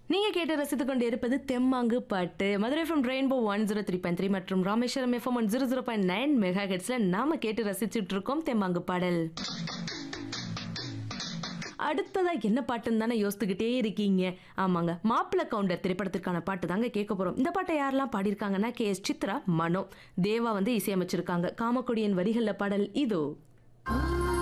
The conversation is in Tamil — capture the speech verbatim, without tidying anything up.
நீங்க கேட்டு ரசித்துக் கொண்டு இருப்பது தெம்மாங்கு பாட்டு. Madurai FM rainbow one zero three point three மற்றும் Rameswaram FM one zero zero point nine mega ஹெட்ஸ்ல நாம கேட்டு ரசிச்சுட்டு இருக்கோம் தெம்மாங்கு பாடல். அடுத்ததா என்ன பாட்டுன்னு தானே யோசித்துக்கிட்டே இருக்கீங்க. ஆமாங்க, மாப்பிள்ளை கவுண்டர் திரைப்படத்திற்கான பாட்டு தாங்க கேட்க போறோம். இந்த பாட்டை யாரெல்லாம் பாடியிருக்காங்கன்னா கே எஸ் சித்ரா, மனோ, தேவா வந்து இசையமைச்சிருக்காங்க. காமக்கொடியின் வரிகள்ல பாடல் இதோ.